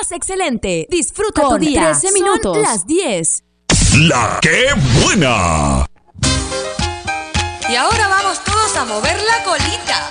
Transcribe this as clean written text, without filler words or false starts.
más excelente. Disfruta Con tu día. 13 minutos. Son las 10. ¡La que buena! Y ahora vamos todos a mover la colita.